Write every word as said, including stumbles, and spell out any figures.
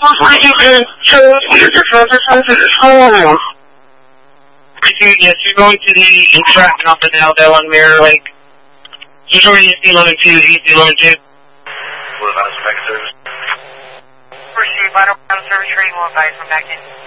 Are you in home? Yes, you're going to the interact off the Dalville on Mirror Lake. You're going to East eleven two, East eleven two. What about a spec service? Proceed, vital service ready, we'll advise from back in.